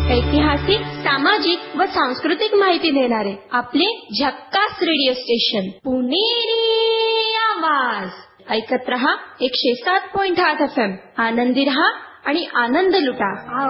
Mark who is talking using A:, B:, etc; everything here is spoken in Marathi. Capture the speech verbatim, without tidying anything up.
A: ऐतिहासिक, सामाजिक व सांस्कृतिक माहिती देणारे आपले झक्कास रेडिओ स्टेशन पुणेरी आवाज. ऐकत रहा एकशे सात पॉइंट आठ एफ एम. आनंदी रहा आणि आनंद लुटा.